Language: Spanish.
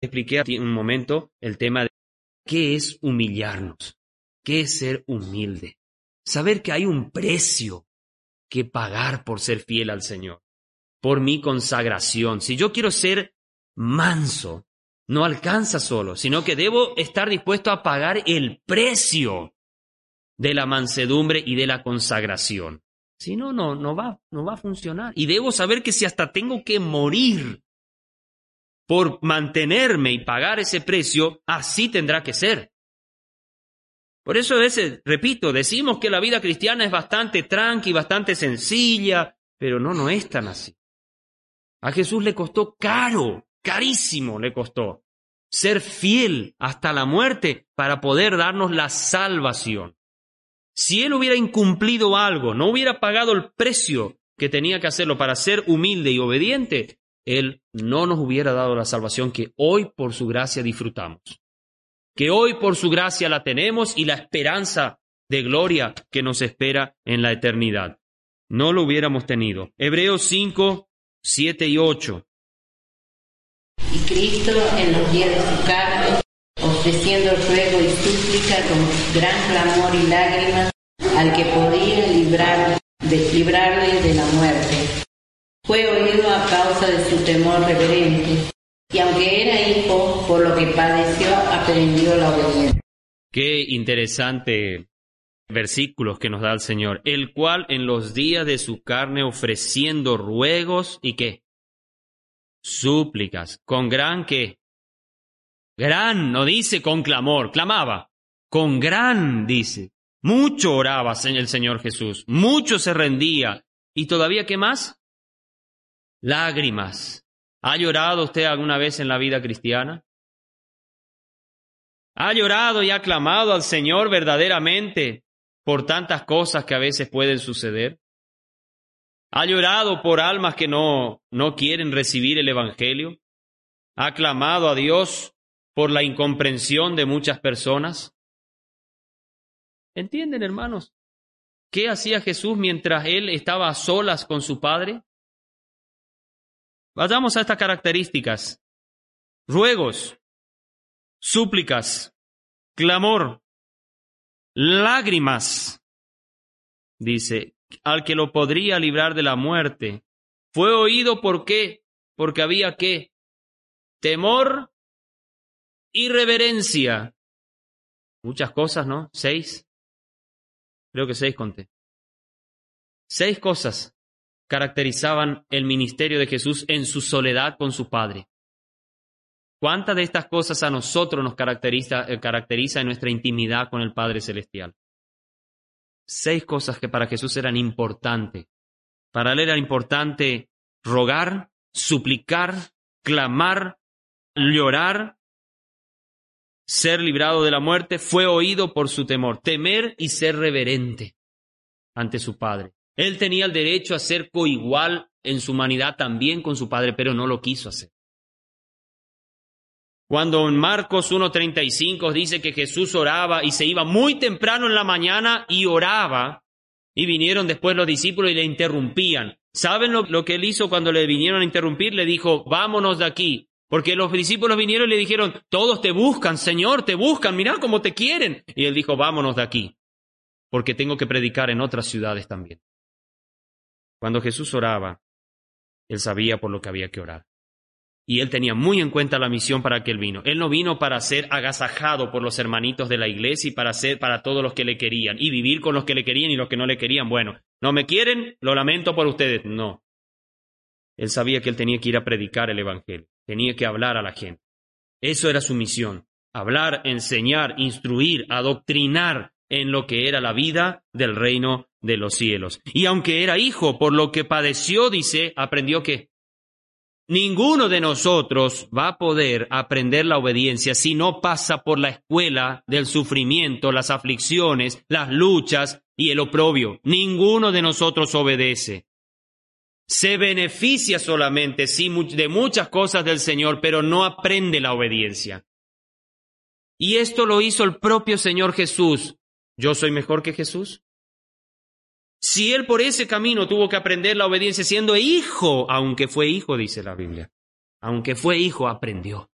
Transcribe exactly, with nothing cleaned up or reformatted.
expliqué hace un momento el tema de qué es humillarnos, qué es ser humilde. Saber que hay un precio que pagar por ser fiel al Señor, por mi consagración. Si yo quiero ser manso, no alcanza solo, sino que debo estar dispuesto a pagar el precio de la mansedumbre y de la consagración. Si no, no, no va, no va a funcionar. Y debo saber que si hasta tengo que morir por mantenerme y pagar ese precio, así tendrá que ser. Por eso, a veces, repito, decimos que la vida cristiana es bastante tranqui, bastante sencilla, pero no, no es tan así. A Jesús le costó caro, carísimo le costó ser fiel hasta la muerte para poder darnos la salvación. Si Él hubiera incumplido algo, no hubiera pagado el precio que tenía que hacerlo para ser humilde y obediente, Él no nos hubiera dado la salvación que hoy por su gracia disfrutamos. Que hoy por su gracia la tenemos y la esperanza de gloria que nos espera en la eternidad. No lo hubiéramos tenido. Hebreos cinco, siete y ocho. Y Cristo en los días de su carne, ofreciendo ruego y súplica con gran clamor y lágrimas al que podía librar, de, librarle de la muerte, fue oído a causa de su temor reverente, y aunque era hijo, por lo que padeció, aprendió la obediencia. Qué interesante versículos que nos da el Señor, el cual en los días de su carne ofreciendo ruegos y qué, súplicas, con gran qué, gran, no dice con clamor, clamaba, con gran dice, mucho oraba el Señor Jesús, mucho se rendía, y todavía ¿qué más? Lágrimas. ¿Ha llorado usted alguna vez en la vida cristiana? ¿Ha llorado y ha clamado al Señor verdaderamente por tantas cosas que a veces pueden suceder? ¿Ha llorado por almas que no, no quieren recibir el Evangelio? ¿Ha clamado a Dios por la incomprensión de muchas personas? ¿Entienden, hermanos? ¿Qué hacía Jesús mientras Él estaba a solas con su Padre? Vayamos a estas características. Ruegos, súplicas, clamor, lágrimas. Dice, al que lo podría librar de la muerte. Fue oído, ¿por qué? Porque había ¿qué? Temor y reverencia. Muchas cosas, ¿no? Seis. Creo que seis conté. Seis cosas caracterizaban el ministerio de Jesús en su soledad con su Padre. ¿Cuántas de estas cosas a nosotros nos caracteriza, eh, caracteriza en nuestra intimidad con el Padre Celestial? Seis cosas que para Jesús eran importantes. Para Él era importante rogar, suplicar, clamar, llorar, ser librado de la muerte. Fue oído por su temor, temer y ser reverente ante su Padre. Él tenía el derecho a ser coigual en su humanidad también con su Padre, pero no lo quiso hacer. Cuando en Marcos uno treinta y cinco dice que Jesús oraba y se iba muy temprano en la mañana y oraba, y vinieron después los discípulos y le interrumpían. ¿Saben lo, lo que él hizo cuando le vinieron a interrumpir? Le dijo, vámonos de aquí. Porque los discípulos vinieron y le dijeron, todos te buscan, Señor, te buscan, mirá cómo te quieren. Y él dijo, vámonos de aquí, porque tengo que predicar en otras ciudades también. Cuando Jesús oraba, Él sabía por lo que había que orar. Y Él tenía muy en cuenta la misión para que Él vino. Él no vino para ser agasajado por los hermanitos de la iglesia y para ser para todos los que le querían y vivir con los que le querían y los que no le querían. Bueno, no me quieren, lo lamento por ustedes. No. Él sabía que Él tenía que ir a predicar el Evangelio. Tenía que hablar a la gente. Eso era su misión. Hablar, enseñar, instruir, adoctrinar en lo que era la vida del reino de los cielos. Y aunque era hijo, por lo que padeció, dice, aprendió que ninguno de nosotros va a poder aprender la obediencia si no pasa por la escuela del sufrimiento, las aflicciones, las luchas y el oprobio. Ninguno de nosotros obedece. Se beneficia solamente, sí, de muchas cosas del Señor, pero no aprende la obediencia. Y esto lo hizo el propio Señor Jesús. ¿Yo soy mejor que Jesús? Si Él por ese camino tuvo que aprender la obediencia siendo hijo, aunque fue hijo, dice la Biblia, aunque fue hijo, aprendió.